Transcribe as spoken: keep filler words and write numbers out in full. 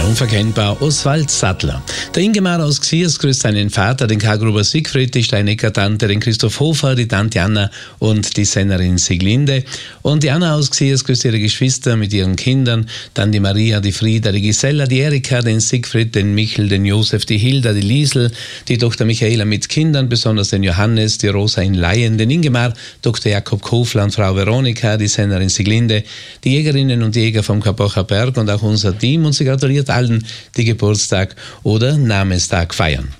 Unverkennbar Oswald Sattler. Der Ingemar aus Xiers grüßt seinen Vater, den Karl-Gruber Siegfried, die Steinecker-Tante, den Christoph Hofer, die Tante Anna und die Sennerin Sieglinde. Und die Anna aus Xiers grüßt ihre Geschwister mit ihren Kindern, dann die Maria, die Frieda, die Gisella, die Erika, den Siegfried, den Michel, den Josef, die Hilda, die Liesel, die Tochter Michaela mit Kindern, besonders den Johannes, die Rosa in Laien, den Ingemar, Doktor Jakob Kofler und Frau Veronika, die Sennerin Sieglinde, die Jägerinnen und Jäger vom Karpocher Berg und auch unser Team, und sie gratuliert allen, die Geburtstag oder Namenstag feiern.